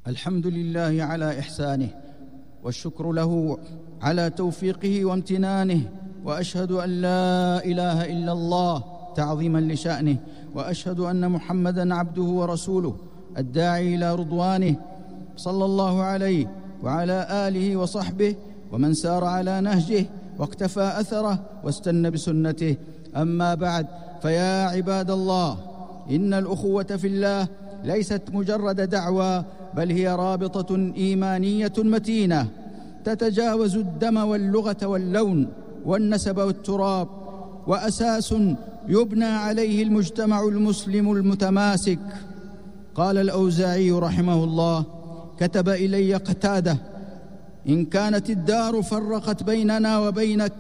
الحمد لله على إحسانه، والشكر له على توفيقه وامتنانه، وأشهد أن لا إله إلا الله تعظيما لشأنه، وأشهد أن محمدًا عبده ورسوله الداعي إلى رضوانه، صلى الله عليه وعلى آله وصحبه ومن سار على نهجه واقتفى أثره واستنى بسنته. أما بعد، فيا عباد الله، إن الأخوة في الله ليست مجرد دعوى، بل هي رابطة إيمانية متينة تتجاوز الدم واللغة واللون والنسب والتراب، وأساس يبنى عليه المجتمع المسلم المتماسك. قال الأوزاعي رحمه الله: كتب إلي قتادة: إن كانت الدار فرقت بيننا وبينك،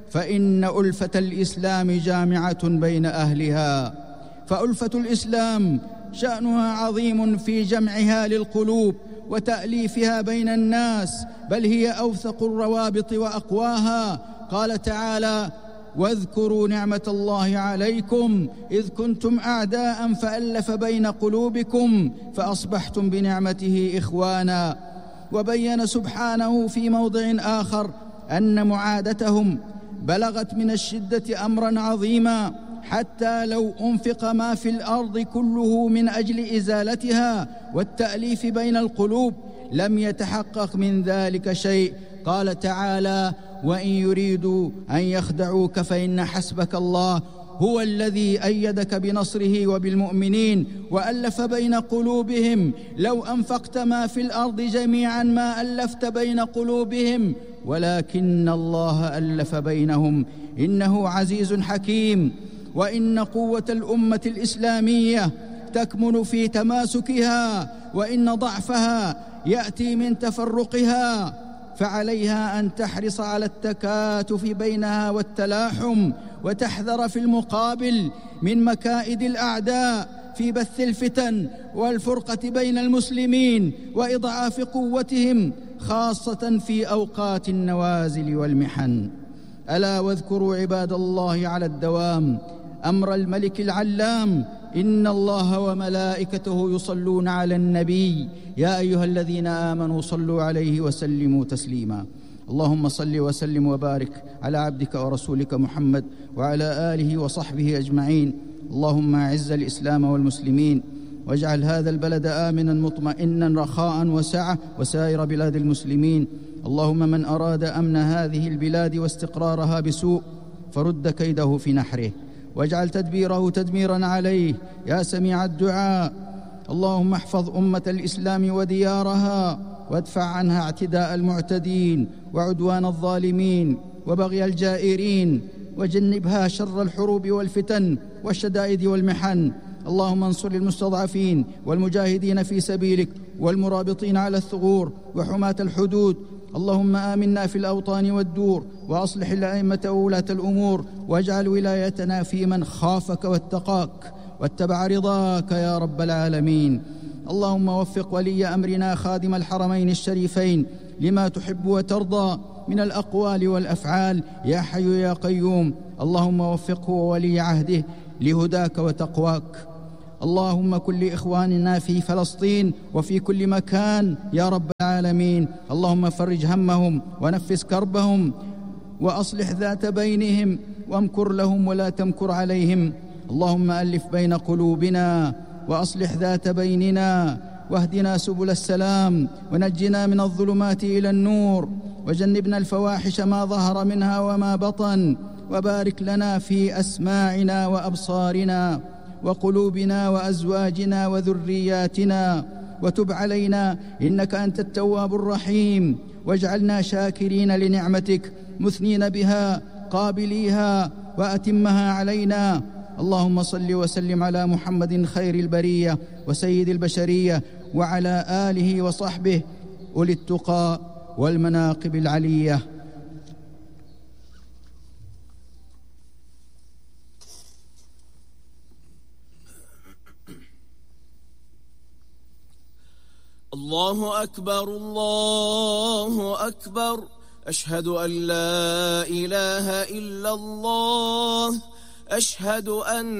فإن ألفة الإسلام جامعة بين أهلها. فألفة الإسلام شأنها عظيم في جمعها للقلوب وتأليفها بين الناس، بل هي أوثق الروابط وأقواها. قال تعالى: واذكروا نعمة الله عليكم إذ كنتم أعداء فألف بين قلوبكم فأصبحتم بنعمته إخوانا. وبين سبحانه في موضع آخر أن معادتهم بلغت من الشدة أمرا عظيما، حتى لو أنفق ما في الأرض كله من أجل إزالتها والتأليف بين القلوب لم يتحقق من ذلك شيء. قال تعالى: وإن يريدوا أن يخدعوك فإن حسبك الله هو الذي أيدك بنصره وبالمؤمنين وألف بين قلوبهم لو أنفقت ما في الأرض جميعا ما ألفت بين قلوبهم ولكن الله ألف بينهم إنه عزيز حكيم. وإن قوة الأمة الإسلامية تكمن في تماسكها، وإن ضعفها يأتي من تفرقها، فعليها أن تحرص على التكاتف بينها والتلاحم، وتحذر في المقابل من مكائد الأعداء في بث الفتن والفرقة بين المسلمين وإضعاف قوتهم، خاصة في أوقات النوازل والمحن. ألا واذكروا عباد الله على الدوام أمر الملك العلام: إن الله وملائكته يصلون على النبي يا أيها الذين آمنوا صلوا عليه وسلموا تسليما. اللهم صل وسلم وبارك على عبدك ورسولك محمد وعلى آله وصحبه أجمعين. اللهم أعز الإسلام والمسلمين، واجعل هذا البلد آمنا مطمئنا رخاء وسعة وسائر بلاد المسلمين. اللهم من أراد أمن هذه البلاد واستقرارها بسوء فرد كيده في نحره، واجعل تدبيره تدميرا عليه يا سميع الدعاء. اللهم احفظ أمة الإسلام وديارها، وادفع عنها اعتداء المعتدين وعدوان الظالمين وبغي الجائرين، وجنبها شر الحروب والفتن والشدائد والمحن. اللهم انصر المستضعفين والمجاهدين في سبيلك والمرابطين على الثغور وحماة الحدود. اللهم آمنا في الأوطان والدور، وأصلح الأئمة وولاة الأمور، واجعل ولايتنا في من خافك واتقاك واتبع رضاك يا رب العالمين. اللهم وفق ولي أمرنا خادم الحرمين الشريفين لما تحب وترضى من الأقوال والأفعال يا حي يا قيوم. اللهم وفقه وولي عهده لهداك وتقواك. اللهم كن لإخواننا في فلسطين وفي كل مكان يا رب العالمين. اللهم فرج همهم ونفس كربهم وأصلح ذات بينهم، وامكر لهم ولا تمكر عليهم. اللهم ألف بين قلوبنا وأصلح ذات بيننا، واهدنا سبل السلام، ونجنا من الظلمات إلى النور، وجنبنا الفواحش ما ظهر منها وما بطن، وبارك لنا في أسماعنا وأبصارنا وقلوبنا وأزواجنا وذرياتنا، وتب علينا إنك أنت التواب الرحيم، واجعلنا شاكرين لنعمتك مثنين بها قابليها وأتمها علينا. اللهم صل وسلم على محمد خير البرية وسيد البشرية وعلى آله وصحبه أولي التقى والمناقب العلية. الله أكبر الله أكبر، أشهد أن لا إله إلا الله، أشهد أن